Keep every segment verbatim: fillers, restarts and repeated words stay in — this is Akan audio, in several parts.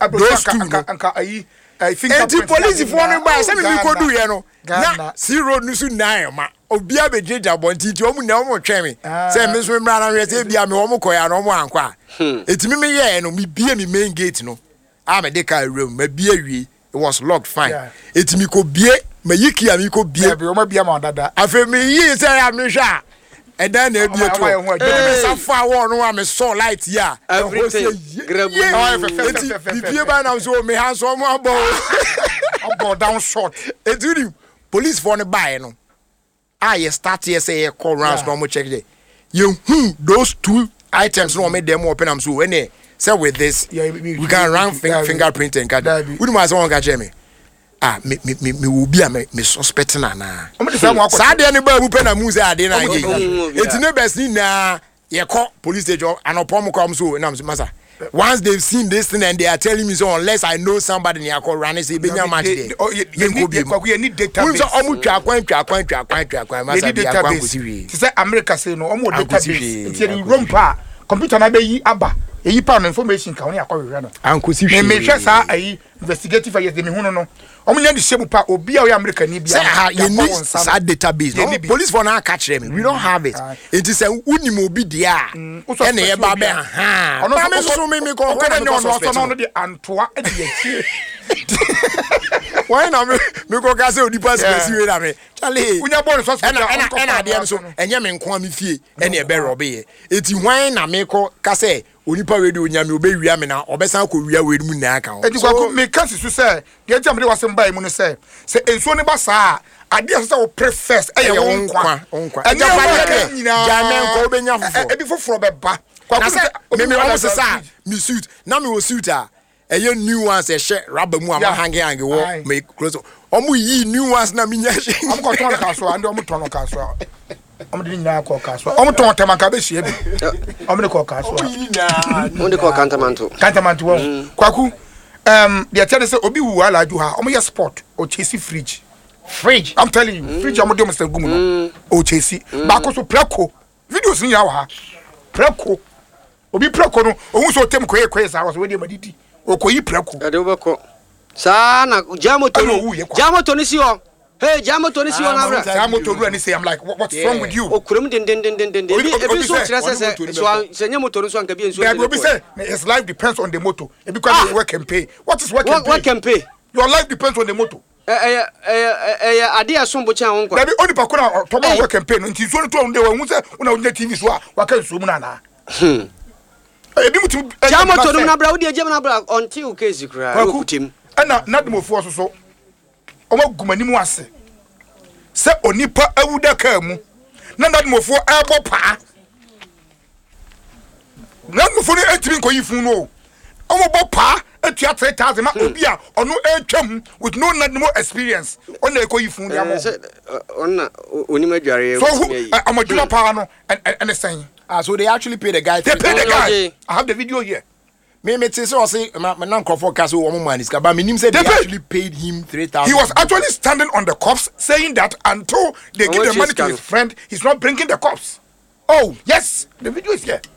those two anka ayi enti police for no ba say me ko du ye no na zero nusu nine ma obi abejeja bonti ti omu na omu twen me say me so mra na we say bia me omu koya no omu anko enti me me ye no me bie me main gate no a me de ka room me bie wi it was locked fine enti me ko bie me yiki am ko bie be o ma bie ma dada afa me yi say am me hwa and then they be to me so far one no am so light here everything grab me bie ba na so me hands so mo abo abo down short enti police for no buy no ah you start here say you call rounds no mo check there you hmm those two items no me dem open am so when they say with this yeah, we, we can run finger, fingerprint and cut we do my son catch me ah me me me me will be a me suspect na na sa de ni ba bu pe na mu say ade na age enti ne best ni na ye call police station and upon come so na masa once they've seen this thing and they are telling me so unless I know somebody near call run say be match there you need database so omu twa kwan twa kwan twa kwan twa kwan masa be kwan ko siwi ti say America say no omu database ti ni rompa computer na be yi aba eyi pa no information ka woni akọwe no anko si hwe me hwe sa ayi investigative ayes de me hu no no omu nya di shemu pa obi a we America ni bia ya need sa database no police for na catch them we don't have it it is a unimo obi dia e na ye ba be ha ono so so me me ko ko na no so no de antoa e de akire why na me me ko ka say odipa space we na me chale unya born so e na e na de so enye me nko am fie e na e be robe ye eti why na me ko ka say onipa we de onyame obewia me na obesan ko wia we mu na aka eti kwa me kan sisu say de jam de wasem bai mu no say say enso ne ba saa ade so say wo preface e ye won kwa eja pa de jamen ko obenya fofo e bi foforo be ba kwa say me me wo say sa me suit na me wo suit a eye new ones e she rubber mu am hanging hanging wo me close omu yi new ones na me nya she am ko ton ka so ande omu ton ka so omu de nya ko ka so omu ton tema ka be hie bi omu de ko ka so omu de ko kantamanto kantamanto wo kwaku um they tell say obi wu ala ju ha omu ye sport o chesi fridge fridge I'm telling you mm. fridge omu de Mister Gumu no o chesi ba ko so preko videos ni ya wa ha preko obi preko no ohun so tem ko e ko sa so we de madidi okoyi preko ade obeko sa na jamoto jamoto ni si ho hey jamoto ni si ho na bra jamoto ru ani say I'm like what, what's yeah. wrong with you okurum den den den den den ebi so tire say so senye motor so anka bi enso yeah obi say his life depends on the motor e because ah. work and pay what is work and pay work and pay your life depends on the motor eh eh eh ade asombo chan won kwa na bi oni pa ko na to ma work and pay no nti so to on dey won say una on T V so a wa kan so mu na na hmm ebi mutu jamoto no na bra wo de jam na bra until case kra okutim ana nadmofo so so omo gumanimu ase se onipa awuda ka mu na nadmofo ebo pa nadmofo ne etimi ko yifun no omo bo pa atua three thousand ma obi a ono etwam with no nadmo experience ona ko yifun ya mo ona onima dware so amaduma pa no and saying ah so they actually pay the guy they pay the guy I have the video here me me say so say my nan crofo case wo mo man iska but me nim say they, they actually paid him three thousand. He was actually standing on the cops saying that until they oh, give the money to his friend he's not bringing the cops. Oh yes, the video is here.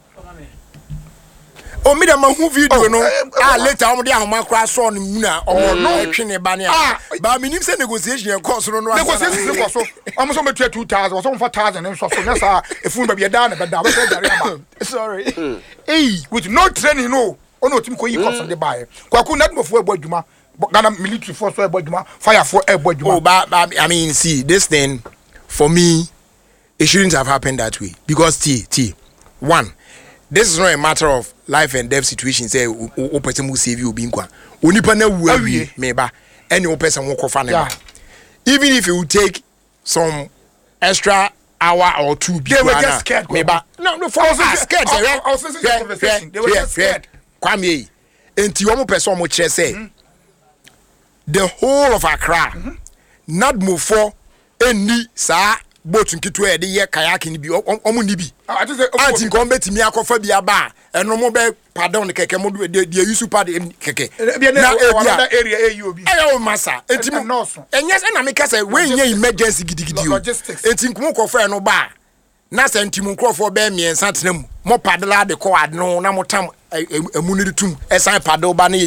Oh me dem hu video no ah later am dey ahoma kra so no mu na oh no etwe ne ba ne but me nim say negotiation cost no no negotiation cost so am so me two thousand so four thousand so so na sa e fun ba bi da na ba da ba say jare am sorry hey with no training no ono tim ko yi cost the buy kwaku na mo fo ebo adwuma Ghana military force ebo adwuma fire for ebo adwuma oh but I mean see this thing for me it shouldn't have happened that way because t t one this is not a matter of life and death situation say o person who save you obi nkwa onipa na wu awie me ba any o person who kofa na even if you take some extra hour or two they were just scared me ba no no for us scared I was listening to the conversation they were just scared kwame enti o mo person mo kire say the whole of Accra not move for any sa boat nkitu e de ye kayak ni bi omo ni bi anti nko betimi akofa bi aba eno mo be pardon keke mo de use pad keke na area e obi e o masa entimi enyes na me kase we nya emergency gidigidi o enti nko kofa no ba na sentimi nkrofo be miensa tenam mo padla de ko ad no na mo tam emu ni tum esan padle ba na